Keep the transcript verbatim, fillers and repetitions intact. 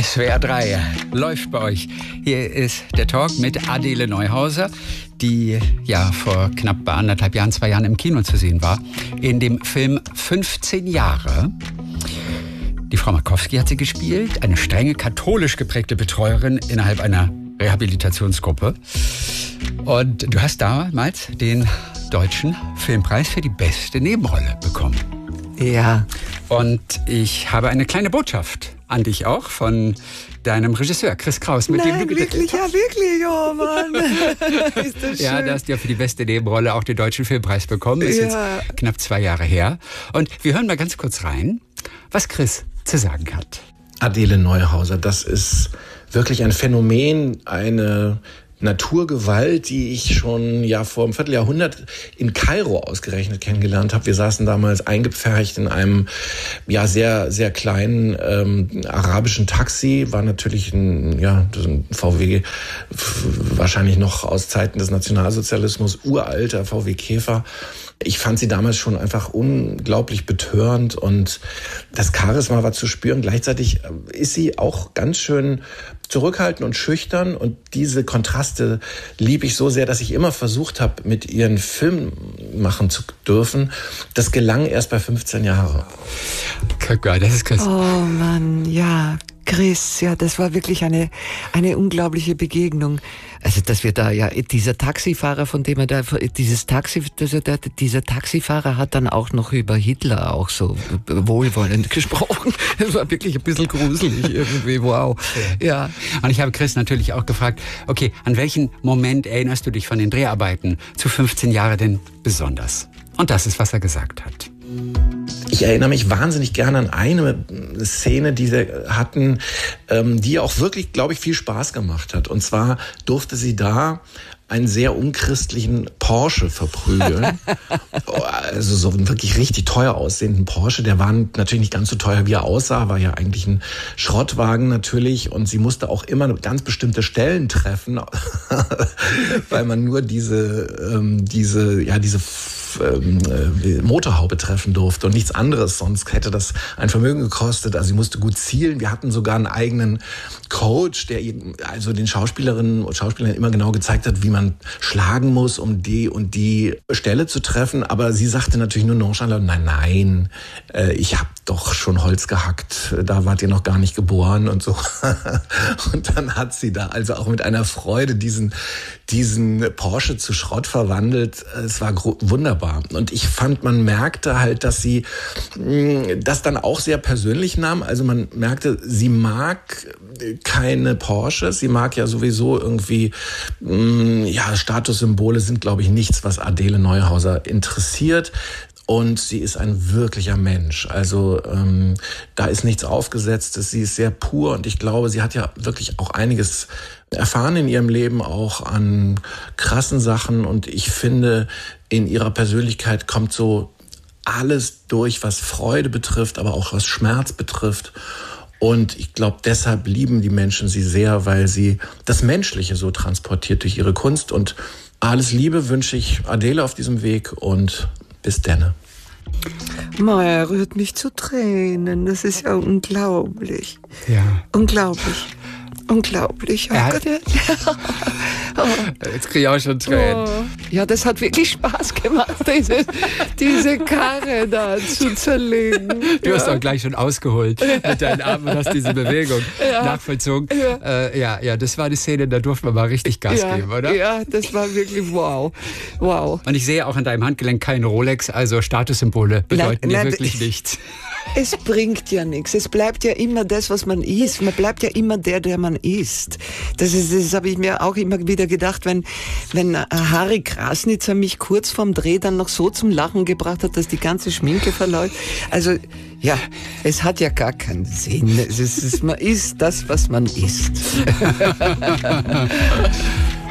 S W R drei läuft bei euch. Hier ist der Talk mit Adele Neuhauser, die ja vor knapp anderthalb Jahren, zwei Jahren im Kino zu sehen war. In dem Film fünfzehn Jahre. Die Frau Markowski hat sie gespielt, eine strenge katholisch geprägte Betreuerin innerhalb einer Rehabilitationsgruppe. Und du hast damals den Deutschen Filmpreis für die beste Nebenrolle bekommen. Ja. Und ich habe eine kleine Botschaft an dich auch von deinem Regisseur Chris Kraus, mit Nein, dem du wirklich, ja, wirklich, oh Mann. Ist das schön. Ja, da hast du ja für die beste Nebenrolle auch den Deutschen Filmpreis bekommen. Ist Ja. jetzt knapp zwei Jahre her. Und wir hören mal ganz kurz rein, was Chris zu sagen hat. Adele Neuhauser, das ist wirklich ein Phänomen, eine Naturgewalt, die ich schon ja vor einem Vierteljahrhundert in Kairo ausgerechnet kennengelernt habe. Wir saßen damals eingepfercht in einem ja sehr sehr kleinen ähm, arabischen Taxi. War natürlich ein ja ein V W, wahrscheinlich noch aus Zeiten des Nationalsozialismus, uralter V W Käfer. Ich fand sie damals schon einfach unglaublich betörend und das Charisma war zu spüren. Gleichzeitig ist sie auch ganz schön zurückhaltend und schüchtern und diese Kontraste liebe ich so sehr, dass ich immer versucht habe, mit ihren Film machen zu dürfen. Das gelang erst bei fünfzehn Jahren. Guck mal, das ist Chris. Oh Mann, ja, Chris, ja, das war wirklich eine, eine unglaubliche Begegnung. Also, dass wir da, ja, dieser Taxifahrer, von dem er da, dieses Taxi, dass er da, dieser Taxifahrer hat dann auch noch über Hitler auch so wohlwollend gesprochen. Das war wirklich ein bisschen gruselig irgendwie, wow. Ja. Und ich habe Chris natürlich auch gefragt, okay, an welchen Moment erinnerst du dich von den Dreharbeiten zu fünfzehn Jahre denn besonders? Und das ist, was er gesagt hat. Ich erinnere mich wahnsinnig gerne an eine Szene, die sie hatten, ähm, die auch wirklich, glaube ich, viel Spaß gemacht hat. Und zwar durfte sie da einen sehr unchristlichen Porsche verprügeln. Also so einen wirklich richtig teuer aussehenden Porsche. Der war natürlich nicht ganz so teuer, wie er aussah. War ja eigentlich ein Schrottwagen natürlich. Und sie musste auch immer ganz bestimmte Stellen treffen, weil man nur diese, ähm, diese, ja, diese ähm, äh, Motorhaube treffen durfte und nichts anderes. Sonst hätte das ein Vermögen gekostet. Also sie musste gut zielen. Wir hatten sogar einen eigenen Coach, der also den Schauspielerinnen und Schauspielern immer genau gezeigt hat, wie man schlagen muss, um die und die Stelle zu treffen. Aber sie sagte natürlich nur nonchalant, nein, nein, äh, ich habe doch schon Holz gehackt, da wart ihr noch gar nicht geboren und so. Und dann hat sie da also auch mit einer Freude diesen, diesen Porsche zu Schrott verwandelt. Es war gro- wunderbar. Und ich fand, man merkte halt, dass sie mh, das dann auch sehr persönlich nahm. Also man merkte, sie mag keine Porsche. Sie mag ja sowieso irgendwie, mh, ja, Statussymbole sind, glaube ich, nichts, was Adele Neuhauser interessiert. Und sie ist ein wirklicher Mensch. Also ähm, da ist nichts Aufgesetztes. Sie ist sehr pur und ich glaube, sie hat ja wirklich auch einiges erfahren in ihrem Leben, auch an krassen Sachen. Und ich finde, in ihrer Persönlichkeit kommt so alles durch, was Freude betrifft, aber auch was Schmerz betrifft. Und ich glaube, deshalb lieben die Menschen sie sehr, weil sie das Menschliche so transportiert durch ihre Kunst. Und alles Liebe wünsche ich Adele auf diesem Weg und bis denne. Ma, er rührt mich zu Tränen. Das ist ja unglaublich. Ja. Unglaublich. Unglaublich. Oh Er hat- Gott, ja. Oh. Jetzt kriege ich auch schon Tränen. Oh. Ja, das hat wirklich Spaß gemacht, diese, diese Karre da zu zerlegen. Du hast ja. auch gleich schon ausgeholt mit deinen Armen und hast diese Bewegung Ja. nachvollzogen. Ja. Äh, ja, ja, das war die Szene, da durften wir mal richtig Gas ja, geben, oder? Ja, das war wirklich wow. Wow. Und ich sehe auch an deinem Handgelenk keine Rolex, also Statussymbole bedeuten Nein, dir nein, wirklich das- nichts. Es bringt ja nichts. Es bleibt ja immer das, was man ist. Man bleibt ja immer der, der man ist. Das ist, das habe ich mir auch immer wieder gedacht, wenn, wenn Harry Krasnitzer mich kurz vorm Dreh dann noch so zum Lachen gebracht hat, dass die ganze Schminke verläuft. Also, ja, es hat ja gar keinen Sinn. Es ist, es, man ist das, was man ist.